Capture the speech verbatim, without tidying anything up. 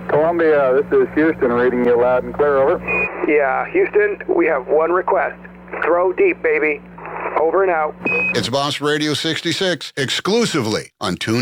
Columbia, this is Houston reading you loud and clear, over. Yeah, Houston, we have one request. Throw deep, baby. Over and out. It's Boss Radio sixty-six, exclusively on Tune.